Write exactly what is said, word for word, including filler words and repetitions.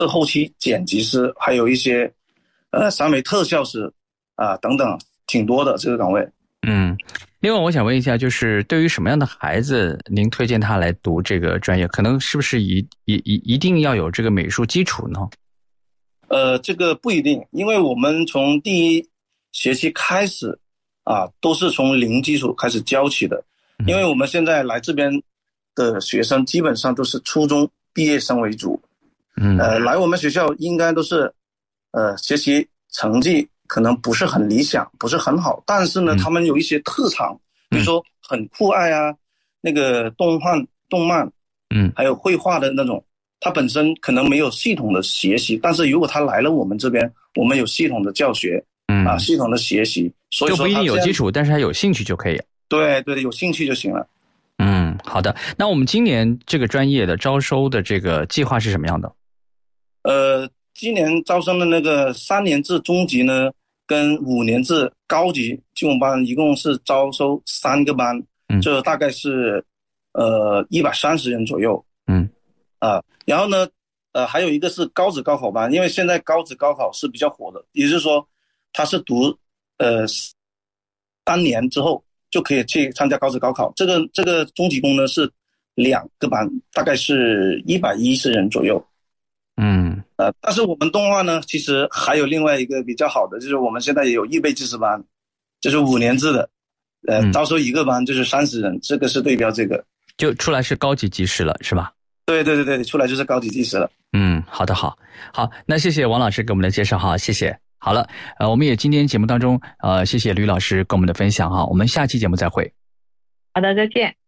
后期剪辑师，还有一些呃三维特效师啊、等等，挺多的这个岗位。 嗯，另外我想问一下，就是对于什么样的孩子，您推荐他来读这个专业？可能是不是一一一一定要有这个美术基础呢？ 呃，这个不一定，因为我们从第一学期开始啊，都是从零基础开始教起的。因为我们现在来这边的学生基本上都是初中毕业生为主， 嗯， 呃，来我们学校应该都是呃学习成绩可能不是很理想，不是很好，但是呢， 嗯他们有一些特长，比如说很酷爱啊，那个动漫、动漫， 嗯， 还有绘画的那种。他本身可能没有系统的学习，但是如果他来了我们这边，我们有系统的教学， 嗯啊，系统的学习，所以说就不一定有他这样基础，但是他有兴趣就可以。 对对，有兴趣就行了。 嗯，好的。那我们今年这个专业的招收的这个计划是什么样的？ 呃，今年招生的那个三年制中级呢，跟五年制高级金融班一共是招收三个班， 嗯， 这大概是呃一百三十人左右。 嗯啊，然后呢，呃，还有一个是高职高考班，因为现在高职高考是比较火的，也就是说，他是读呃三年之后就可以去参加高职高考。这个这个中级工呢是两个班，大概是一百一十人左右。 嗯呃，但是我们动画呢，其实还有另外一个比较好的，就是我们现在也有预备知识班，就是五年制的，呃， 嗯招收一个班就是三十人，这个是对标这个， 就出来是高级技师了，是吧？ 对对对对，出来就是高级技师了。 嗯，好的，好，好，那谢谢王老师给我们的介绍哈，谢谢。好了，呃，我们也今天节目当中，呃，谢谢吕老师跟我们的分享哈，我们下期节目再会。 好的，再见。